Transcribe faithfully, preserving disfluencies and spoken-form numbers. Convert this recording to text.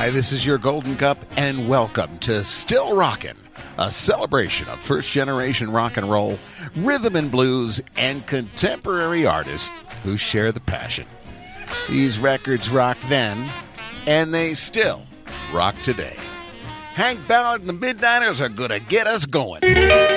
Hi, this is your Golden Cup, and welcome to Still Rockin', a celebration of first-generation rock and roll, rhythm and blues, and contemporary artists who share the passion. These records rocked then, and they still rock today. Hank Ballard and the Midnighters are going to get us going.